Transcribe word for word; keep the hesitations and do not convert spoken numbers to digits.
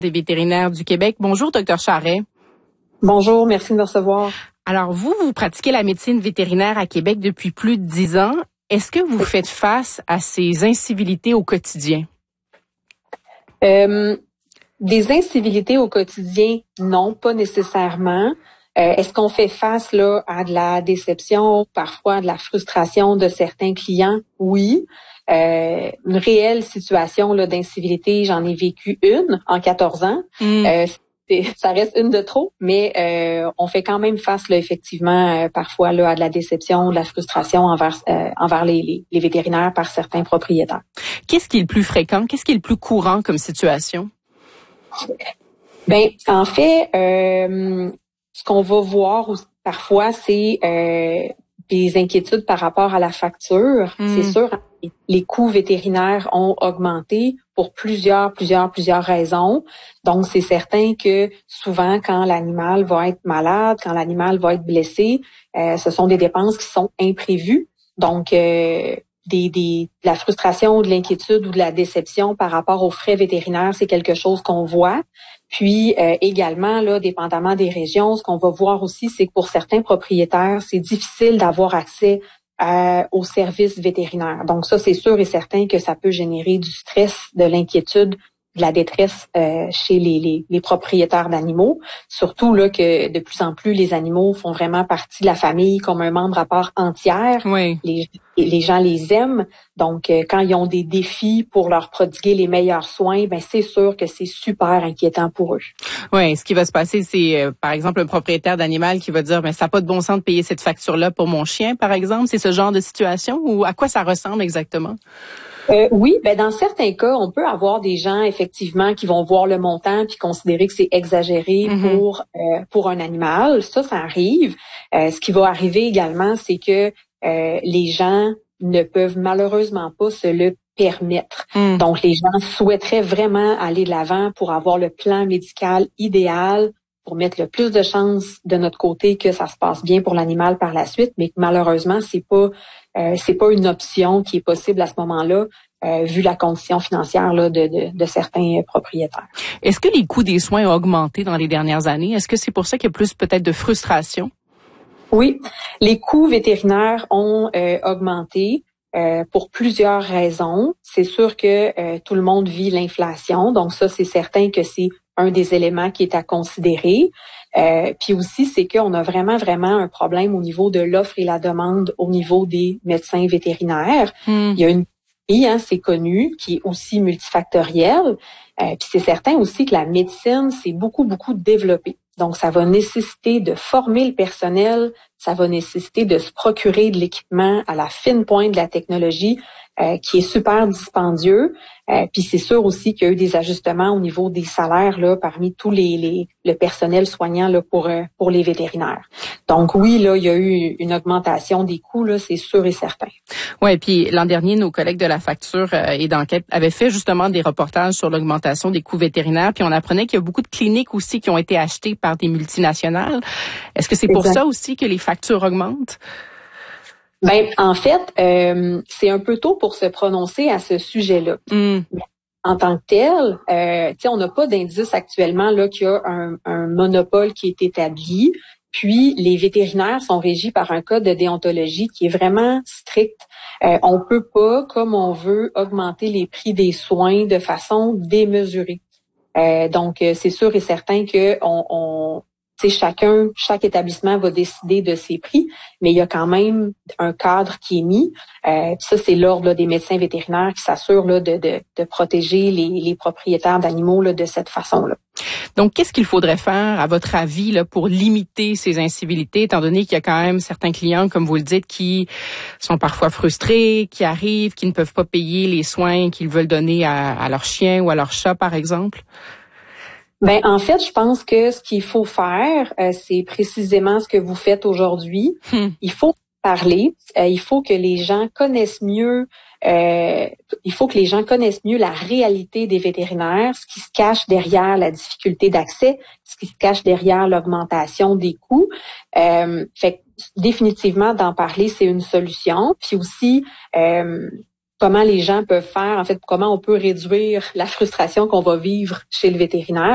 Des vétérinaires du Québec. Bonjour, docteur Charret. Bonjour, merci de me recevoir. Alors, vous, vous pratiquez la médecine vétérinaire à Québec depuis plus de dix ans. Est-ce que vous faites face à ces incivilités au quotidien? Euh, des incivilités au quotidien, non, pas nécessairement. Euh, est-ce qu'on fait face là à de la déception, parfois à de la frustration de certains clients? Oui. Euh, une réelle situation là d'incivilité, j'en ai vécu une en quatorze ans. Mm. Euh, ça reste une de trop, mais euh, on fait quand même face là effectivement euh, parfois là à de la déception, de la frustration envers euh, envers les, les, les vétérinaires par certains propriétaires. Qu'est-ce qui est le plus fréquent? Qu'est-ce qui est le plus courant comme situation? Ben en fait, euh, ce qu'on va voir aussi, parfois, c'est euh, des inquiétudes par rapport à la facture. Mm. C'est sûr, les coûts vétérinaires ont augmenté pour plusieurs, plusieurs, plusieurs raisons. Donc, c'est certain que souvent, quand l'animal va être malade, quand l'animal va être blessé, euh, ce sont des dépenses qui sont imprévues. Donc, euh, des, des, de la frustration, de l'inquiétude ou de la déception par rapport aux frais vétérinaires, c'est quelque chose qu'on voit. Puis euh, également, là, dépendamment des régions, ce qu'on va voir aussi, c'est que pour certains propriétaires, c'est difficile d'avoir accès euh, aux services vétérinaires. Donc ça, c'est sûr et certain que ça peut générer du stress, de l'inquiétude, de la détresse euh, chez les, les, les propriétaires d'animaux. Surtout là que de plus en plus, les animaux font vraiment partie de la famille comme un membre à part entière. Oui. Les, les gens les aiment. Donc, euh, quand ils ont des défis pour leur prodiguer les meilleurs soins, ben c'est sûr que c'est super inquiétant pour eux. Oui, ce qui va se passer, c'est euh, par exemple un propriétaire d'animal qui va dire, ben ça n'a pas de bon sens de payer cette facture-là pour mon chien, par exemple. C'est ce genre de situation ou à quoi ça ressemble exactement? Euh, oui, ben dans certains cas, on peut avoir des gens effectivement qui vont voir le montant puis considérer que c'est exagéré mm-hmm. pour euh, pour un animal. Ça, ça arrive. Euh, ce qui va arriver également, c'est que euh, les gens ne peuvent malheureusement pas se le permettre. Mm. Donc, les gens souhaiteraient vraiment aller de l'avant pour avoir le plan médical idéal, pour mettre le plus de chances de notre côté que ça se passe bien pour l'animal par la suite, mais que malheureusement, c'est pas euh, c'est pas une option qui est possible à ce moment-là, euh, vu la condition financière là, de, de, de certains propriétaires. Est-ce que les coûts des soins ont augmenté dans les dernières années? Est-ce que c'est pour ça qu'il y a plus peut-être de frustration? Oui, les coûts vétérinaires ont euh, augmenté. Euh, pour plusieurs raisons. C'est sûr que euh, tout le monde vit l'inflation, donc ça, c'est certain que c'est un des éléments qui est à considérer. Euh, puis aussi, c'est qu'on a vraiment, vraiment un problème au niveau de l'offre et la demande au niveau des médecins vétérinaires. Mm. Il y a une hein, c'est connu, qui est aussi multifactorielle. Euh, puis c'est certain aussi que la médecine, c'est beaucoup, beaucoup développé. Donc, ça va nécessiter de former le personnel, ça va nécessiter de se procurer de l'équipement à la fine pointe de la technologie euh, qui est super dispendieux. Euh, puis c'est sûr aussi qu'il y a eu des ajustements au niveau des salaires là parmi tous les, les le personnel soignant là pour euh, pour les vétérinaires. Donc oui, là, il y a eu une augmentation des coûts, là, c'est sûr et certain. Ouais, puis l'an dernier, nos collègues de la facture euh, et d'enquête avaient fait justement des reportages sur l'augmentation des coûts vétérinaires, puis on apprenait qu'il y a beaucoup de cliniques aussi qui ont été achetées par des multinationales. Est-ce que c'est pour exact. Ça aussi que les factures augmentent? Ben, en fait, euh, c'est un peu tôt pour se prononcer à ce sujet-là. Mm. En tant que tel, euh, tu sais, on n'a pas d'indice actuellement là qu'il y a un, un monopole qui est établi. Puis, les vétérinaires sont régis par un code de déontologie qui est vraiment strict. Euh, on peut pas, comme on veut, augmenter les prix des soins de façon démesurée. Euh, donc, c'est sûr et certain que on, on tu sais, chacun, chaque établissement va décider de ses prix, mais il y a quand même un cadre qui est mis. Euh, ça, c'est l'ordre là, des médecins vétérinaires qui s'assurent là, de, de, de protéger les, les propriétaires d'animaux là, de cette façon-là. Donc, qu'est-ce qu'il faudrait faire, à votre avis, là, pour limiter ces incivilités, étant donné qu'il y a quand même certains clients, comme vous le dites, qui sont parfois frustrés, qui arrivent, qui ne peuvent pas payer les soins qu'ils veulent donner à, à leur chien ou à leur chat, par exemple? Ben en fait, je pense que ce qu'il faut faire, euh, c'est précisément ce que vous faites aujourd'hui. Hmm. Il faut parler, euh, il faut que les gens connaissent mieux, euh, il faut que les gens connaissent mieux la réalité des vétérinaires, ce qui se cache derrière la difficulté d'accès, ce qui se cache derrière l'augmentation des coûts. Euh, fait que, définitivement, d'en parler, c'est une solution. Puis aussi, euh, comment les gens peuvent faire, en fait, comment on peut réduire la frustration qu'on va vivre chez le vétérinaire.